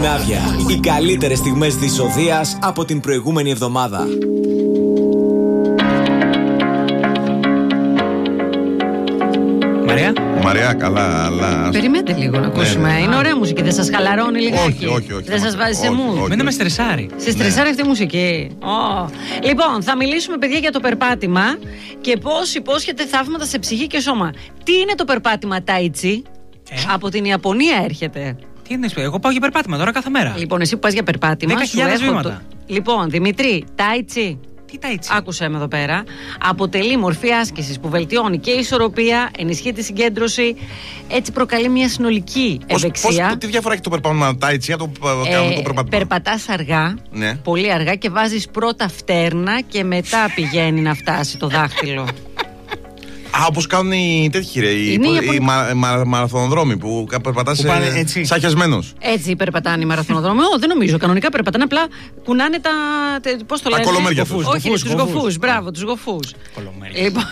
Σκανδινάβια. Οι καλύτερες στιγμές της Οδείας από την προηγούμενη εβδομάδα. Μαρία, καλά, αλλά. Περιμένετε λίγο να ακούσουμε. Είναι ωραία μουσική, δεν σας χαλαρώνει λιγάκι? Όχι. Δεν σας βάζει σε mood? Μην με στρεσάρει. Σε στρεσάρει αυτή η μουσική. Λοιπόν, θα μιλήσουμε, παιδιά, για το περπάτημα και πώς υπόσχεται θαύματα σε ψυχή και σώμα. Τι είναι το περπάτημα Tai Chi? Από την Ιαπωνία έρχεται. Τι είναι, εγώ πάω για περπάτημα τώρα κάθε μέρα. Λοιπόν, εσύ που πας για περπάτημα. 10.000 βήματα. Λοιπόν, Δημητρή, Tai Chi. Τι Tai Chi? Άκουσα με εδώ πέρα. Αποτελεί μορφή άσκησης που βελτιώνει και η ισορροπία, ενισχύει τη συγκέντρωση, έτσι προκαλεί μια συνολική ευεξία. Τι διαφορά έχει το περπάτημα Tai Chi από το κανονικό περπάτημα? Περπατάς αργά, ναι. Πολύ αργά, και βάζεις πρώτα φτέρνα και μετά πηγαίνει να φτάσει το δάχτυλο. Όπως κάνουν οι τέτοιοι οι μαραθωνοδρόμοι που περπατάς σαν χεσμένος. Έτσι περπατάνε οι μαραθωνοδρόμοι. Δεν νομίζω. Κανονικά περπατάνε, απλά κουνάνε τα. Πώς το λένε? Τα κολομέρια τους. Όχι, τους γοφούς. Μπράβο, τους γοφούς. Λοιπόν,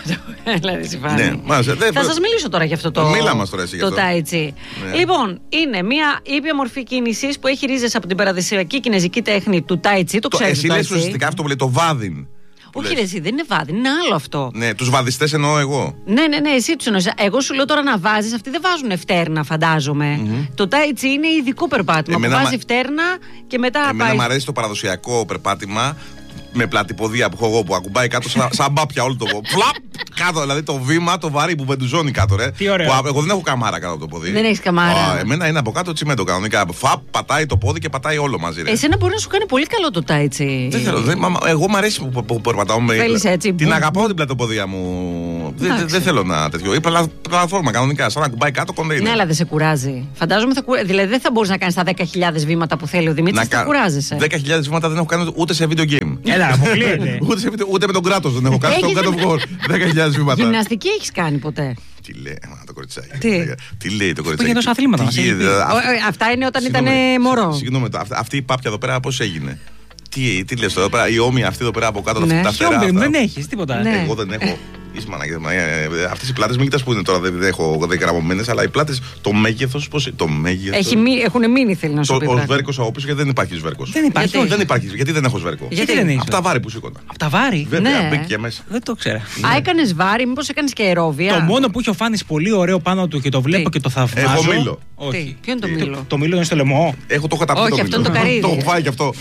θα σας μιλήσω τώρα για αυτό το Tai Chi. Λοιπόν, είναι μια ήπια μορφή κίνησης που έχει ρίζες από την παραδοσιακή κινεζική τέχνη του Tai Chi. Το ξέρεις? Εσύ λες ουσιαστικά αυτό που λέει το βάδιν. Όχι, ρε, εσύ, δεν είναι βάδι, είναι άλλο αυτό. Ναι, τους βαδιστές εννοώ εγώ. Ναι, εσύ τους εννοείς. Εγώ σου λέω τώρα να βάζεις, αυτοί δεν βάζουν φτέρνα, φαντάζομαι. Το Tai Chi είναι ειδικό περπάτημα. Που βάζει φτέρνα και μετά πάει. Εμένα μου αρέσει το παραδοσιακό περπάτημα με πλατυποδία που έχω εγώ, που ακουμπάει κάτω σαν μπάπια όλο το φλαπ κάτω, δηλαδή το βήμα, το βαρύ που βεντουζώνει κάτω, ρε. Τι ωραίο. Που, εγώ δεν έχω καμάρα κάτω από το πόδι. Δεν έχεις καμάρα. Εμένα είναι από κάτω τσιμέντο κανονικά. Φαπ, πατάει το πόδι και πατάει όλο μαζί, ρε. Εσένα μπορεί να σου κάνει πολύ καλό το Tai Chi. Δεν θέλω. Εγώ μου αρέσει που περπατάω με. Θέλεις έτσι? Την αγαπάω την πλατοποδία μου. Δεν θέλω να τέτοιο. Ή πλατφόρμα κανονικά, σαν να κουμπάει κάτω κοντέινερ. Ναι, αλλά δεν σε κουράζει. Φαντάζομαι δηλαδή δεν θα μπορεί να κάνει τα 10.000 βήματα που θέλει ο Δημήτρης. Θα κουράζεσαι. 10.000 βήματα δεν έχω κάνει ούτε σε video game. Έλα, αποκλείεται. Ούτε με τον κράτος δεν έχω κάνει στο κάτω βγω 10.000 βήματα. Γυμναστική έχεις κάνει ποτέ? Τι λέει το κοριτσάκι? Τι λέει το κοριτσάκι? Πήγαινε τόσα αθλήματα μας. Αυτά είναι όταν ήταν μωρό. Συγγνώμη, αυτή η πάπια εδώ πέρα πώς έγινε? Τι λες εδώ πέρα, η όμοια αυτή εδώ πέρα από κάτω τα φτερά? Δεν έχεις τίποτα. Εγώ δεν έχω. Αυτές οι πλάτες μην κοιτάς που είναι τώρα, δεν έχω γραμμωμένες, αλλά οι πλάτες, το μέγεθος, πώς. Το μέγεθος. Έχουν μείνει, θέλει να σου πει. Ο σβέρκος από πίσω, γιατί δεν υπάρχει σβέρκος. Δεν υπάρχει. Γιατί δεν έχω σβέρκο? Γιατί δεν έχεις? Από τα βάρη που σήκωνα. Από τα βάρη? Βέβαια, μπήκε μέσα. Δεν το ξέρα. Έκανες βάρη, μήπως έκανες και αερόβια? Το μόνο που έχει ο Φάνης πολύ ωραίο πάνω του και το βλέπω και το θαυμάζω. Έχω μήλο. Όχι. Ποιο είναι το μήλο? Το μήλο είναι στο λαιμό. Το έχω καταπεί. Όχι, αυτό είναι το καρύδι. Το έχω φάει κι αυτό.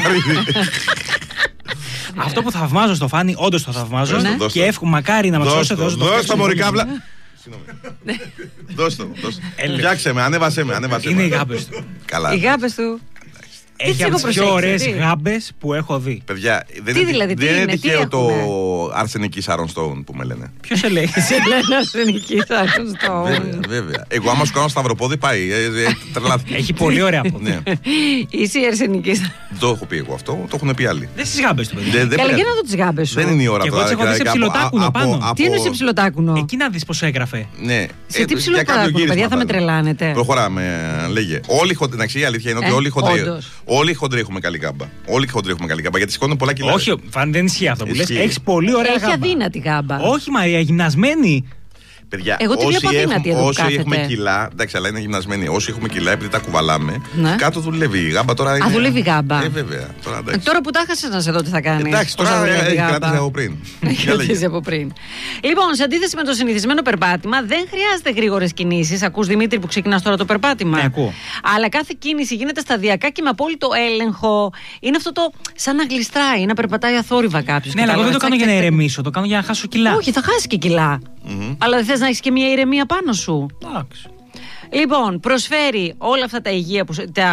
Αυτό που θαυμάζω στο Φάνη, όντως το θαυμάζω. Και εύχομαι μακάρι να μας σώσει. Δώσ' το μωρή κάβλα. Δώσ' το. Φτιάξε με, ανέβασέ με. Είναι οι γάμπες του. Καλά. Οι γάμπες του. Έχει από τις πιο ωραίες γάμπες που έχω δει. Παιδιά, δεν είναι τυχαίο το αρσενική Σάρον Στόουν που με λένε. Ποιος σε λέει? Σε λένε αρσενική Σάρον Στόουν. Βέβαια. Εγώ άμα σου κάνω σταυροπόδι πάει. Τρελάθηκε. Έχει πολύ ωραία πόδι. Είσαι η αρσενική. Το έχω πει εγώ αυτό, το έχουν πει άλλοι. Δεν στις γάμπες του, παιδί. Καλά, για να δω τις γάμπες σου. Δεν είναι η ώρα τώρα. Εγώ τις έχω δει σε ψιλοτάκουνο πάνω. Τι είναι σε ψιλοτάκουνο? Εκεί να δεις πώς έγραφε. Σε τι ψιλοτάκουνο, παιδιά, θα με τρελάνετε. Προχωράμε, λέγε. Η αλήθεια είναι ότι όλοι χοντροί έχουμε καλή γάμπα. Όλοι χοντροί έχουμε καλή γάμπα γιατί σηκώνουν πολλά κιλά. Όχι, δεν ισχύει αυτό που λες. Έχεις πολύ ωραία γάμπα. Έχει αδύνατη γάμπα. Όχι, Μαρία, γυμνασμένη. Παιδιά, εγώ τη βλέπω αδύνατη εδώ. Όσοι έχουμε κιλά, εντάξει, αλλά είναι γυμνασμένοι. Όσοι έχουμε κιλά, επειδή τα κουβαλάμε, κάτω δουλεύει η γάμπα τώρα. Δουλεύει η γάμπα. Βέβαια. Τώρα που τα έχασε να σε δω τι θα κάνει. Εντάξει, τώρα έχει κρατήσει από πριν. Κρατήσει από πριν. Λοιπόν, σε αντίθεση με το συνηθισμένο περπάτημα, δεν χρειάζεται γρήγορες κινήσεις. Ακούς, Δημήτρη, που ξεκινάς τώρα το περπάτημα? Ναι, ακούω. Αλλά κάθε κίνηση γίνεται σταδιακά και με απόλυτο έλεγχο. Είναι αυτό το σαν να γλιστράει, να περπατάει αθόρυβα κάποιος. Ναι, αλλά εγώ δεν το κάνω για να ηρεμήσω, το κάνω για να χάσω κιλά. Όχι, θα χάσει και κιλά. Αλλά δεν θες να έχεις και μια ηρεμία πάνω σου? Εντάξει. Λοιπόν, προσφέρει όλα αυτά τα υγεία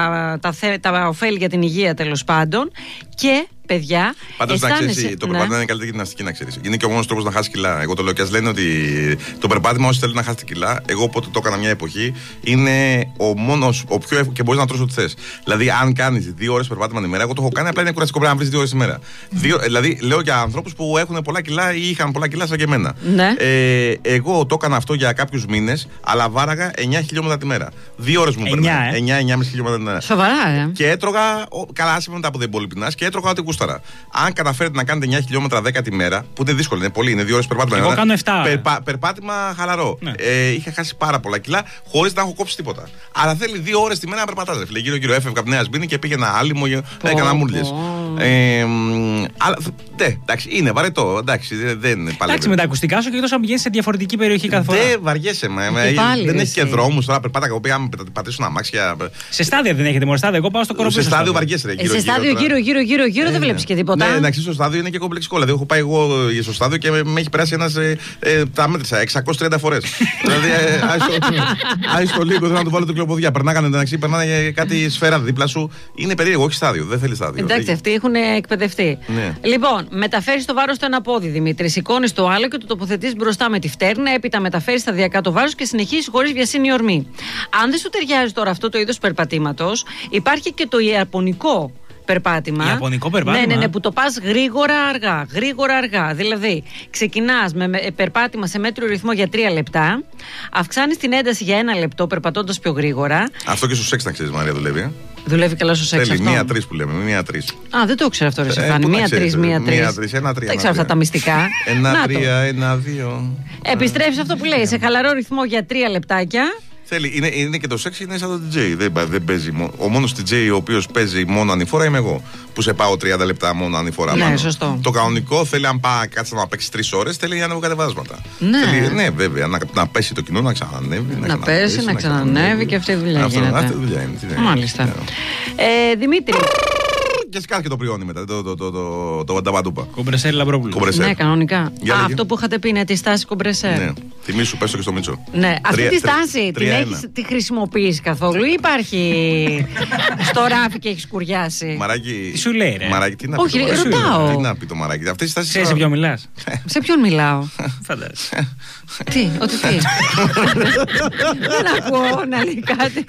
τα ωφέλη για την υγεία, τέλος πάντων. Και, παιδιά, πάντως να ξέρεις, το περπάτημα είναι καλύτερη γυμναστική, να ξέρεις. Είναι και ο μόνος τρόπος να χάσει κιλά. Εγώ το λέω και ας λένε ότι το περπάτημα, όσοι θέλουν να χάσετε κιλά, εγώ όποτε το έκανα μια εποχή, είναι ο πιο εύκολο και μπορείς να τρως ό,τι θες. Δηλαδή, αν κάνεις 2 ώρες περπάτημα την ημέρα, εγώ το έχω κάνει, απλά είναι κουραστικό, πρέπει να βρεις 2 ώρες τη μέρα. Δηλαδή, λέω για ανθρώπους που έχουν πολλά κιλά ή είχαν πολλά κιλά σαν και εμένα. Ναι. Εγώ το έκανα αυτό για κάποιους μήνες, αλλά βάραγα 9 χιλιόμετρα τη μέρα. 2 ώρες μου παίρνει. 9,5 χιλιόμετρα τη μέρα. Σοβαρά, Και έτρωγα, καλά, άσχημα μετά που δεν πολύ πεινάς, και έτρωγα ό,τι τώρα. Αν καταφέρετε να κάνετε 9 χιλιόμετρα 10 τη μέρα, που είναι δύσκολο, είναι πολύ, είναι 2 ώρες περπάτημα. Εγώ κάνω 7. Περπάτημα χαλαρό. Ναι. Είχα χάσει πάρα πολλά κιλά χωρίς να έχω κόψει τίποτα. Αλλά θέλει 2 ώρες τη μέρα να περπατάς. Γύρω-γύρω έφευγα από τη Νέα Σμπίνη και πήγαινα άλυμο, έκανα μουρλιές. Αλλά εντάξει, είναι βαρετό. Εντάξει, δεν παλεύει. Εντάξει, με τα ακουστικά σου και εκτός αν πηγαίνεις σε διαφορετική περιοχή κάθε φορά. Δεν βαριέσαι. Δεν έχει και δρόμους τώρα. Περπάταγα εγώ πήγα να πατήσουν αμάξια. Σε στάδια δεν έχετε μόνο στάδια. Εγώ πάω στο Κοροπή. Σε στάδιο βαριέσαι. Σε στάδιο γύρω δεν βλέπεις και τίποτα. Ναι, εντάξει, στο στάδιο είναι και κομπλεξικό. Δηλαδή, έχω πάει εγώ στο στάδιο και με έχει περάσει ένας. Τα μέτρησα 630 φορές. Δηλαδή, άιστο λίγο, θέλω να του βάλω το κλειοποδιά. Περνάνε κάτι σφαίρα δίπλα σου. Είναι περίεργο, όχι στάδιο. Δεν θέλει στάδιο. Εντάξει, αυτοί έχουν εκπαιδευτεί. Ναι. Λοιπόν, μεταφέρει το βάρος στο ένα πόδι, Δημήτρη. Σηκώνει το άλλο και το τοποθετεί μπροστά με τη φτέρνα. Έπειτα μεταφέρει σταδιακά το βάρος και συνεχίζει χωρίς βιασύνη ορμή. Αν δεν σου ταιριάζει τώρα αυτό το είδος περπατήματος, υπάρχει και το ιαπωνικό περπάτημα. Ιαπωνικό περπάτημα. Ναι, που το πας γρήγορα αργά. Δηλαδή, ξεκινάς με περπάτημα σε μέτριο ρυθμό για 3 λεπτά, αυξάνεις την ένταση για 1 λεπτό περπατώντας πιο γρήγορα. Αυτό και στο σεξ, να ξέρεις, Μαρία, δουλεύει. Δουλεύει καλά στο σεξ. Θέλει 1-3 που λέμε. 1-3. Α, δεν το ήξερα αυτό, ρε Σεφάνη. 1-3. Δεν ξέρω αυτά τα μιστικά. 1-3, 1-2. Επιστρέφεις αυτό που λέει, σε χαλαρό ρυθμό για 3 λεπτάκια. Θέλει, είναι και το σεξ, είναι σαν το DJ. Δεν παίζει. Ο μόνος DJ ο οποίος παίζει μόνο ανηφόρα είμαι εγώ. Που σε πάω 30 λεπτά μόνο ανηφόρα. Ναι, σωστό. Το κανονικό θέλει, αν κάτσει να παίξει 3 ώρες, θέλει ανεβοκατεβάσματα. Ναι. Ναι, βέβαια. Να πέσει το κοινό, να ξανανεύει. Να πέσει, να ξανανεύει και αυτή η δουλειά γίνεται. Αυτή η δουλειά είναι. Μάλιστα. Δημήτρη. Και σκάφει και το πριόνι μετά, το νταμπαντούπα. Κομπρεσέρ Λαμπρόπουλο. Ναι, κανονικά. Αυτό που είχατε πει είναι τη στάση κομπρεσέρ. Ναι. Θυμήσου, πες το και στο Μίτσο. Ναι, αυτή τη στάση τη χρησιμοποιείς καθόλου ή υπάρχει στο ράφι και έχει κουριάσει? Μαράκι. Τι σου λέει, ρε? Μαράκι, τι να Όχι, ρωτάω. Τι να πει το Μαράκι. Αυτή η στάση. Σε ποιον μιλάς? Σε ποιον μιλάω? Φαντάζεσαι. Τι, ότι τι? Δεν ακούω να λέει κάτι.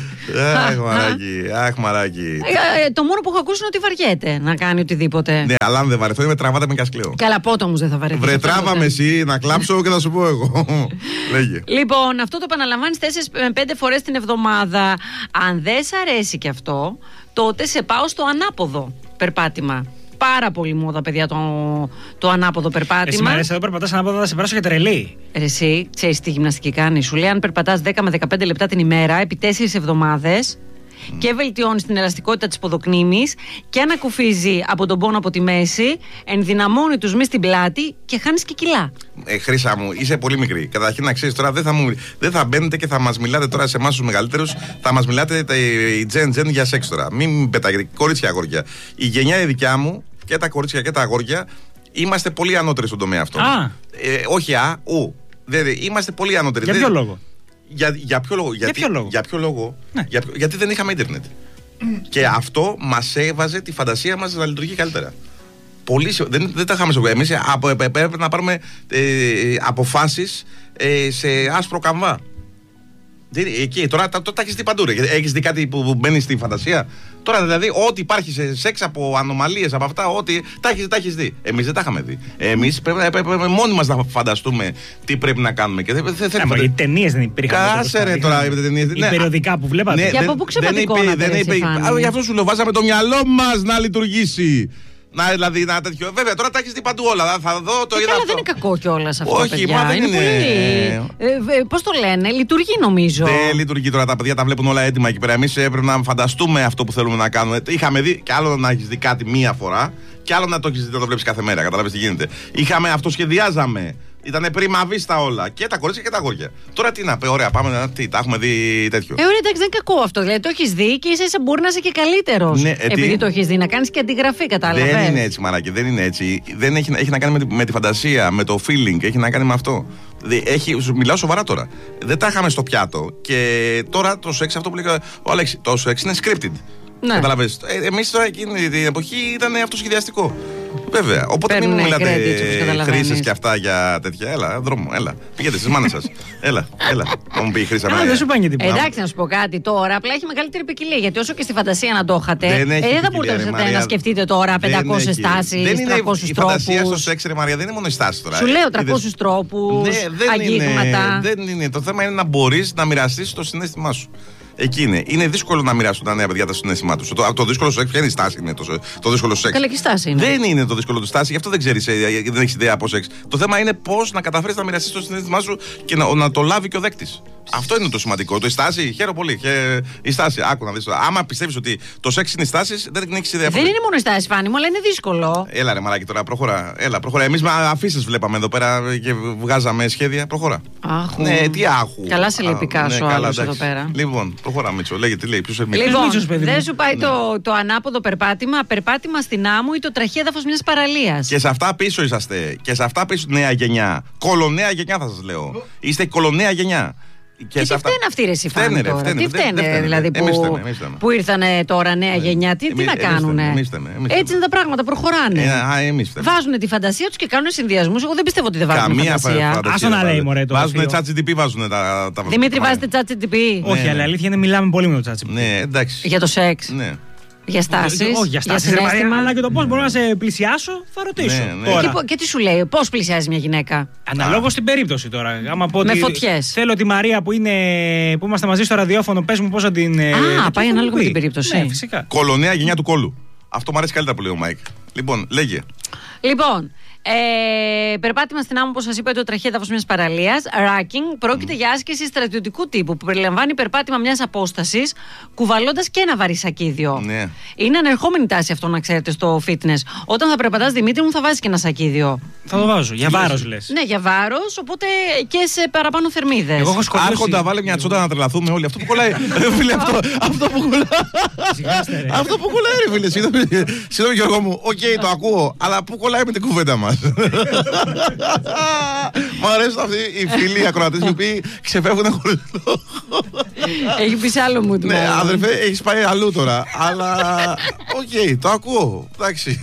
Αχ, Μαράκι. Το μόνο που έχω ακούσει είναι ότι βαριέται να κάνει οτιδήποτε. Ναι, αλλά αν δεν βαρεθώ, είμαι τραβάτα με κασκλέο. Καλά, πότε όμως δεν θα βαρεθεί? Βρε, τράβαμε εσύ να κλάψω και θα σου πω εγώ. Λέγε. Λοιπόν, αυτό το επαναλαμβάνεις 4 με 5 φορές την εβδομάδα. Αν δεν σ' αρέσει και αυτό, τότε σε πάω στο ανάποδο περπάτημα. Πάρα πολύ μόδα, παιδιά, το ανάποδο περπάτημα. Εσύ μ' αρέσει εδώ περπατάς ανάποδα, θα σε περάσω και τρελή. Εσύ, ξέρεις τι γυμναστική κάνει? Σου λέει αν περπατάς 10 με 15 λεπτά την ημέρα επί 4 εβδομάδες και βελτιώνεις την ελαστικότητα της ποδοκνήμης και ανακουφίζει από τον πόνο από τη μέση, ενδυναμώνει τους μυς στην πλάτη και χάνεις και κιλά. Χρύσα μου, είσαι πολύ μικρή. Καταρχήν να ξέρεις τώρα, δεν θα μπαίνετε και θα μας μιλάτε τώρα σε εμάς τους μεγαλύτερους, θα μας μιλάτε η Gen για σεξ τώρα. Μην πετάγετε, κορίτσια, αγόρια. Η γενιά η δικιά μου και τα κορίτσια και τα αγόρια είμαστε πολύ ανώτεροι στον τομέα αυτό. Όχι είμαστε πολύ ανώτεροι. Για ποιο λόγο? Για ποιο λόγο? Ναι. Γιατί δεν είχαμε ίντερνετ. Και αυτό μας έβαζε τη φαντασία μας να λειτουργεί καλύτερα. Δεν τα είχαμε στο κόμμα. Εμείς έπρεπε να πάρουμε αποφάσεις σε άσπρο καμβά. Εκεί, τώρα τα έχεις δει παντού. Έχεις δει κάτι που μπαίνει στη φαντασία? Τώρα δηλαδή, ό,τι υπάρχει σε σεξ, από ανομαλίες, από αυτά, ό,τι τα έχεις δει. Εμείς δεν τα είχαμε δει. Εμείς πρέπει μόνοι μας να φανταστούμε τι πρέπει να κάνουμε. Οι ταινίες δεν υπήρχαν. Κάσε ρε τώρα οι ταινίες. Οι περιοδικά που βλέπατε. Για από πού ξέρετε εικόνα? Γι' αυτό σου λέω, βάζαμε το μυαλό μας να λειτουργήσει. Δηλαδή, τέτοιο. Βέβαια, τώρα τα έχεις δει παντού όλα. Θα δω το είδα. Αλλά δεν είναι κακό κιόλας αυτό. Όχι, μα δεν είναι. Πώς το λένε, λειτουργεί νομίζω. Δεν λειτουργεί τώρα. Τα παιδιά τα βλέπουν όλα έτοιμα εκεί πέρα. Εμείς πρέπει να φανταστούμε αυτό που θέλουμε να κάνουμε. Είχαμε δει, και άλλο να έχεις δει κάτι μία φορά, και άλλο να το έχεις δει να το βλέπεις κάθε μέρα. Καταλάβεις τι γίνεται. Αυτοσχεδιάζαμε. Ήτανε πρίμα βίστα όλα. Και τα κορίτσια και τα αγόρια. Τώρα τι να πει, ωραία, πάμε τα έχουμε δει τέτοιο. Ωραία, εντάξει, δεν είναι κακό αυτό. Δηλαδή το έχεις δει και ίσα μπορεί να είσαι και καλύτερος. Ναι, επειδή το έχεις δει, να κάνεις και αντιγραφή, κατάλαβες. Δεν είναι έτσι, Μαράκι, δεν είναι έτσι. Δεν έχει να κάνει με τη φαντασία, με το feeling, έχει να κάνει με αυτό. Μιλάω σοβαρά τώρα. Δεν τα είχαμε στο πιάτο. Και τώρα το σεξ, αυτό που λέγαμε ο Αλέξη, το σεξ είναι scripted. Ναι. Καταλαβαίνεις. Εμείς τώρα εκείνη την εποχή ήταν αυτοσχεδιαστικό. Βέβαια. Οπότε μην μου μιλάτε χρήσεις και αυτά για τέτοια. Έλα, δρόμο, έλα. Πήγαινε στις μάνες σας. Έλα. Να μου πει η Χρύσα. Δεν σου πάνε τίποτα. Εντάξει, να σου πω κάτι τώρα. Απλά έχει μεγαλύτερη ποικιλία. Γιατί όσο και στη φαντασία να το είχατε, δεν θα μπορούσατε να σκεφτείτε τώρα 500 στάσεις, 300 τρόπους. Η φαντασία στο σεξ, ρε Μαρία, δεν είναι μόνο οι στάσεις τώρα. Σου λέω 300 τρόπους, αγγίγματα. Δεν είναι. Το θέμα είναι να μπορείς να μοιραστείς το συναίσθημά σου. Εκεί είναι. Είναι δύσκολο να μοιράσουν τα νέα παιδιά τα συναίσθημά του. Το δύσκολο σεξ, ποια είναι η στάση, είναι το δύσκολο σεξ. Καλή στάση είναι. Δεν είναι το δύσκολο του στάση, γι' αυτό δεν ξέρει, δεν έχει ιδέα από σεξ. Το θέμα είναι πώς να καταφέρεις να μοιραστείς το συναίσθημά σου και να το λάβει και ο δέκτης. Αυτό είναι το σημαντικό. Η στάση, χαίρομαι πολύ. Η στάση, άκου να δεις. Άμα πιστεύεις ότι το σεξ είναι η στάση, δεν έχεις ιδέα. Δεν είναι μόνο η στάση, Φάνη μου, αλλά είναι δύσκολο. Έλα ρε μαλάκι τώρα, προχώρα. Εμείς με αφήσεις βλέπαμε εδώ πέρα και βγάζαμε σχέδια. Προχώρα. Άχου. Ναι, τι άχου. Καλά σε λέει Πικάσο άλλος εδώ πέρα. Λοιπόν, προχώρα Μίτσο, λέγε τι λέει. Λοιπόν, δεν σου πάει το ανάποδο περπάτημα στην άμμο ή το τραχέδαφος μιας παραλίας. Και σε αυτά πίσω είσαστε. Και σε αυτά πίσω νέα γενιά. Κολονέα γενιά θα σας λέω. Είστε κολονέα γενιά. Και τι φταίνε αυτοί ρε Φάνη τώρα. Τι φταίνε δηλαδή που ήρθανε τώρα νέα γενιά. Τι να κάνουνε. Έτσι είναι τα πράγματα, προχωράνε. Βάζουν τη φαντασία τους και κάνουν συνδυασμούς. Εγώ δεν πιστεύω ότι δεν βάζουν φαντασία. Άσο να λέει μωρέ το. Βάζουν ChatGPT, βάζουν τα. Δημήτρη, βάζετε ChatGPT. Όχι, αλλά αλήθεια είναι μιλάμε πολύ με το ChatGPT. Ναι, εντάξει. Για το σεξ. Για στάσεις. Όχι, για στάσεις, αλλά και το πώς μπορώ να σε πλησιάσω, θα ρωτήσω. Και τι σου λέει, πώς πλησιάζει μια γυναίκα. Αναλόγως στην περίπτωση τώρα. Άμα πω με ότι φωτιές. Θέλω τη Μαρία που είμαστε μαζί στο ραδιόφωνο, πες μου πώς θα την. Πάει ανάλογα με την περίπτωση. Ναι, φυσικά. Κολονέα γενιά του κόλου. Αυτό μου αρέσει καλύτερα που λέει ο Μάικ. Λοιπόν, λέγε. Λοιπόν. Περπάτημα στην άμμο, όπως σας είπα, το τραχέδαφος μιας παραλίας. Ράκινγκ πρόκειται για άσκηση στρατιωτικού τύπου που περιλαμβάνει περπάτημα μιας απόστασης, κουβαλώντας και ένα βαρύ σακίδιο. Ναι. Είναι ανερχόμενη τάση αυτό, να ξέρετε, στο fitness. Όταν θα περπατάς, Δημήτρη μου, θα βάζεις και ένα σακίδιο. Θα το βάζω. Για βάρος λες. Ναι, για βάρος, οπότε και σε παραπάνω θερμίδες. Εγώ έχω σκοπίσει. Άρχοντα, βάλε μια τσόντα να τρελαθούμε όλοι. Αυτό που κολλάει. Φίλε, αυτό που κολλάει. Αυτό που κολλάει, ρε φίλε. Συγγνώμη, Γιώργο μου. Οκ, το ακούω. Αλλά πού κολλάει με την κουβέντα μας. Μου αρέσουν αυτοί οι φίλοι ακροατές οι οποίοι ξεφεύγουν χωρίς λόγο. Έχει πει σε άλλο μου. Ναι, αδερφέ, έχεις πάει αλλού τώρα. Αλλά, οκ, το ακούω. Εντάξει.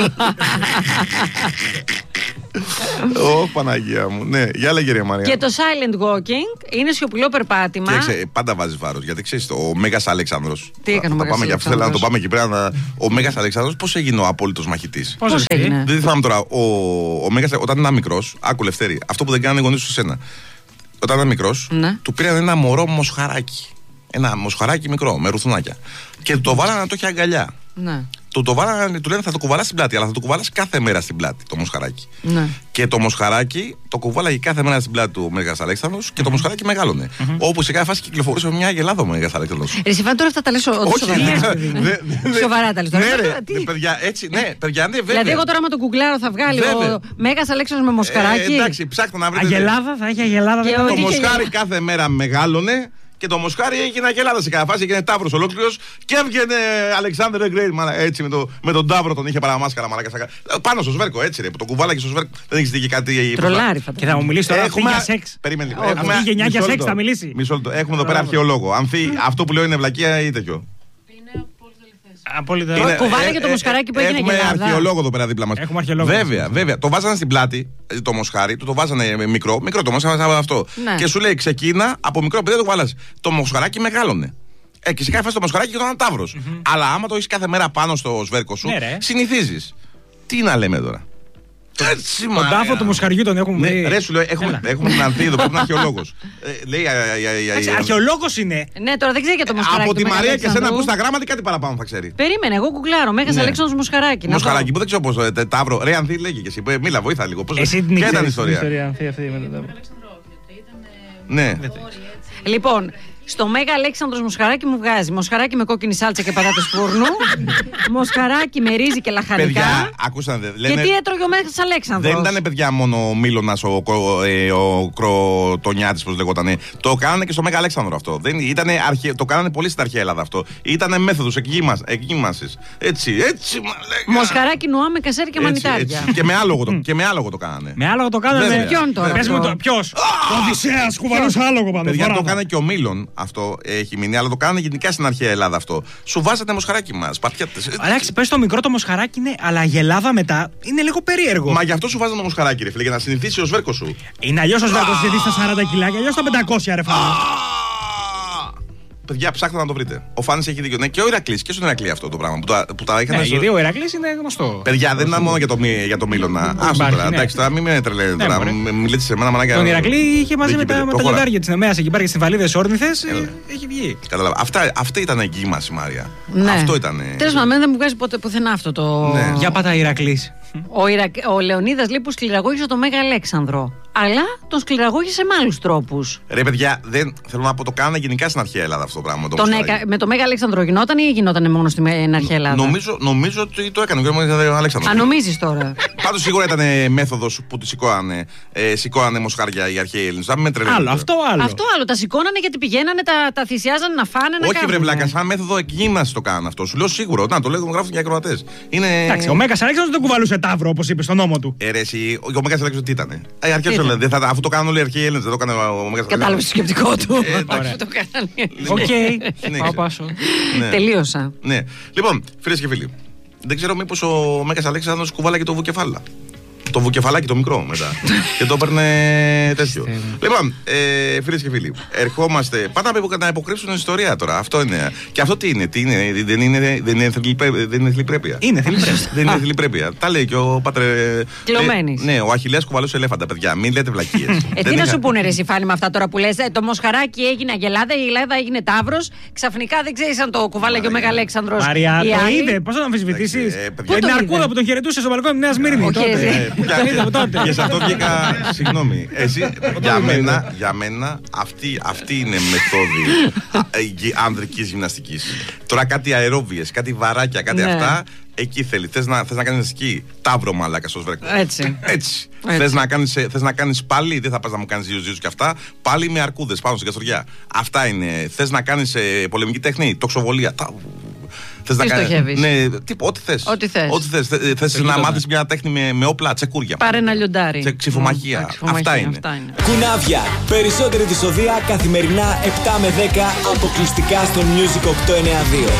Παναγία μου. Ναι, για λέγε ρε Μαρία. Και το silent walking είναι σιωπηλό περπάτημα. Πάντα βάζεις βάρος. Γιατί ξέρεις, ο Μέγας Αλέξανδρος. Τι έκανε ο Μέγας Αλέξανδρος? Θέλω να το πάμε εκεί πέρα. Ο Μέγας Αλέξανδρος πώς έγινε ο απόλυτος μαχητής? Πώς έγινε? Δεν θυμάμαι τώρα. Ο Μέγας, όταν ήταν μικρός, άκου Λευτέρη, αυτό που δεν κάνανε οι γονείς του σένα. Όταν ήταν μικρός, του πήραν ένα μωρό μοσχαράκι. Ένα μοσχαράκι μικρό, με ρουθουνάκια. Και το βάλανε να το έχει αγκαλιά. Ναι. Του λένε θα το κουβαλάς στην πλάτη, αλλά θα το κουβαλάς κάθε μέρα στην πλάτη το μοσχαράκι. Ναι. Και το μοσχαράκι το κουβάλαγε κάθε μέρα στην πλάτη του Μέγας Αλέξανδρος και το μοσχαράκι μεγάλωνε. Όπου σε κάθε φάση κυκλοφορούσε με μια αγελάδα ο Μέγας Αλέξανδρος. Εσύ φάνη τώρα αυτά τα λες σοβαρά τα λες. Ναι, παιδιά, έτσι, ναι, παιδιά, ναι, βέβαια. Δηλαδή, εγώ τώρα με τον κουγκλάρο θα βγάλει ο Μέγας Αλέξανδρος με μοσχαράκι. Εντάξει, ψάχτε να βρείτε. Αγελάδα, θα έχει αγελάδα. Το μοσχάρι κάθε μέρα μεγάλωνε. Και το μοσχάρι έγινε αγελάδα σε κάθε φάση, έγινε τάβρος ολόκληρος και έβγαινε Αλεξάνδρ Γκρέιτ. Έτσι με τον τάβρο τον είχε παραμάσκαρα μαλάκα. Πάνω στο σβέρκο, έτσι ρε, που το κουβάλαγε στο σβέρκο. Δεν έχει δει και κάτι. Τρολάρι, και θα μου μιλήσει τώρα για σεξ. Περίμενε. Έχουμε γενιά για σεξ, θα μιλήσει. Έχουμε εδώ πέρα αρχαιολόγο. Αν αυτό που λέω είναι βλακεία ή τέτοιο. Απόλυτα. Κουβάλε και το μοσχαράκι που έγινε Έχουμε αρχαιολόγο εδώ πέρα δίπλα μας. Βέβαια. Το βάζανε στην πλάτη το μοσχάρι, το βάζανε μικρό το μοσχάρι αυτό. Ναι. Και σου λέει ξεκίνα από μικρό παιδί το κουβάλας. Το μοσχαράκι μεγάλωνε. Και σε κάθε φάση το μοσχαράκι γινόταν τάβρος. Αλλά άμα το έχεις κάθε μέρα πάνω στο σβέρκο σου, συνηθίζεις. Τι να λέμε τώρα. Τον τάφο του μοσχαριού τον έχουμε βρει. Ρε σου λέω, έχουμε συναντηθεί εδώ, πρέπει να είναι αρχαιολόγος. Αρχαιολόγος είναι. Ναι, τώρα δεν ξέρει για το μοσχαράκι. Από τη Μαρία και σένα που στα γράμματα κάτι παραπάνω θα ξέρει. Περίμενε, εγώ κουκλάρω. Μέγας Αλέξανδρος μοσχαράκι. Μοσχαράκι που δεν ξέρω πώς. Ταύρο. Ρε Ανθή λέγει και εσύ. Μίλα, βοήθα λίγο. Εσύ την ήταν η ιστορία. Ναι. Λοιπόν, στο Μέγα Αλέξανδρος μοσχαράκι μου βγάζει μοσχαράκι με κόκκινη σάλτσα και πατάτες φούρνου, μοσχαράκι με ρύζι και λαχανικά. Παιδιά, ακούσατε. Και τι έτρωγε ο Μέγας Αλέξανδρος? Δεν ήταν παιδιά μόνο ο Μήλωνας, ο Κροτονιάτης, πώς λεγότανε. Το κάνανε και στο Μέγα Αλέξανδρο αυτό. Το κάνανε πολύ στην αρχαία Ελλάδα αυτό. Ήτανε μέθοδος εκγύμανσης. Έτσι. Μοσχαράκι νουά με κασέρι και μανιτάρια. Και με άλογο το κάνανε. Με άλογο το κάνανε. Με ποιον τώρα? Ποιος? Ο Οδυσσέας κουβαλούσε άλογο πάνω. Παιδιά, το έκανε και ο Μήλων. Αυτό έχει μείνει, αλλά το κάνανε γενικά στην αρχαία Ελλάδα αυτό. Σου βάζατε μοσχαράκι μας. Εντάξει, πες το μικρό το μοσχαράκι είναι, αλλά η Ελλάδα μετά είναι λίγο περίεργο. Μα γι' αυτό σου βάζανε το μοσχαράκι, ρε φίλε, για να συνηθίσει ο σβέρκος σου. Είναι αλλιώς ο σβέρκος, γιατί στα 40 κιλά και αλλιώς στα 500, ρε φίλε. παιδιά, ψάχτε να το βρείτε. Ο Φάνης έχει δίκιο. Ναι, και ο Ηρακλής και στον Ηρακλή αυτό το πράγμα. Που τα είχαν. Γιατί ο Ηρακλής είναι γνωστό. Παιδιά, δεν ήταν μόνο για το Μίλωνα. Άστο τώρα. Εντάξει, τώρα μην με τρελαίνετε τώρα. Μιλείτε σε μένα μανάκια. Τον Ηρακλή είχε μαζί με τα λιοντάρια τη Νεμαίας εκεί πέρα και στις βαλίδες όρνηθες. Έχει βγει. Κατάλαβα. Αυτή ήταν η εγγύη μας η Μάρια. Αυτό ήταν. Τέλος πάντων, δεν μου βγάζει ποτέ πουθενά αυτό το. Για πάτα Ηρακλής. Ο Λεωνίδας λέει που σκληραγώγησε το Μέγα Αλέξανδρο. Αλλά τον σκληραγώγησε με άλλους τρόπους. Ρε παιδιά, δεν θέλω να πω, το κάνανε γενικά στην αρχαία Ελλάδα αυτό το πράγμα. Με το Μέγα Αλέξανδρο γινόταν ή γινόταν μόνο στην αρχαία Ελλάδα? Νομίζω ότι το έκανε ο Μέγα Αλέξανδρο. Αν νομίζεις τώρα. Πάντως σίγουρα ήταν μέθοδος που τη σηκώνανε μοσχάρια οι αρχαίοι Έλληνες. Αυτό άλλο. Τα σηκώνανε γιατί πηγαίνανε, τα θυσιάζανε να φάνε. Όχι, βρε βλάκα, σαν μέθοδο εκείνη μας το κάνανε αυτό. Σου λέω σίγουρο. Να το λέω, μου γράφουν και ακροατές. Εντάξει, ο Μέγας Αλέξανδρος δεν κουβαλούσε ταύρο, όπως είπε στον νόμο του. Εσύ, ο Μέγας Αλέξανδρος τι ήταν? Αφού το κάνανε όλοι οι αρχαίοι Έλληνες, δεν το έκανε ο Μέγας Αλέξανδρος. Κατάλαβε το σκεπτικό του. Οκ, πάω πάσο. Τελείωσα. Λοιπόν, φίλες και φίλοι, δεν ξέρω μήπως ο Μέγας Αλέξανδρος κουβάλαγε το βουκεφάλα. Το βουκεφαλάκι το μικρό μετά. Και το έπαιρνε τέτοιο. Λοιπόν, φίλες και φίλοι, ερχόμαστε. Πάντα να υποκρύψουν την ιστορία τώρα. Αυτό είναι. Και αυτό τι είναι? Δεν είναι θηλυπρέπεια. Είναι θηλυπρέπεια. Δεν είναι θηλυπρέπεια. Τα λέει και ο Πάτρε. Κλωμένης. Ναι, ο Αχιλλέας κουβαλούσε ελέφαντα, παιδιά. Μην λέτε βλακίες. Τι να σου πούνε, ρε Φάνη, με αυτά τώρα που λες? Το μοσχαράκι έγινε Αγελάδα, η Ελλάδα έγινε Ταύρος. Ξαφνικά δεν ξέρεις αν το κουβάλαγε ο Μέγα Αλέξανδρος. Μαρία, το είδε. Πώς θα το αμφισβητήσεις? Είναι αρκούδα που τον χαιρετούσε στο μπαλκόνι Νέα Σμύρνη. Και σε αυτό βγήκα. Συγγνώμη. Για μένα αυτή είναι μεθόδη ανδρικής γυμναστικής. Τώρα κάτι αερόβιες, κάτι βαράκια, κάτι αυτά. Εκεί θέλει. Θες να κάνεις γυμναστική? Ταύρο μαλάκα στο σβρέκο. Έτσι. Θες να κάνεις πάλι? Δεν θα πας να μου κάνεις ζύζου και αυτά. Πάλι με αρκούδες πάνω στην καστοριά. Αυτά είναι. Θες να κάνεις πολεμική τεχνή? Τοξοβολία. Τι στοχεύεις? Ναι, ό,τι θες. Θες να μάθεις μια τέχνη με όπλα, τσεκούρια. Πάρε ένα λιοντάρι. Ξυφομαχία. Αυτά είναι. Κουνάβια. Περισσότερη δυσοδεία καθημερινά 7 με 10 αποκλειστικά στο Music 892.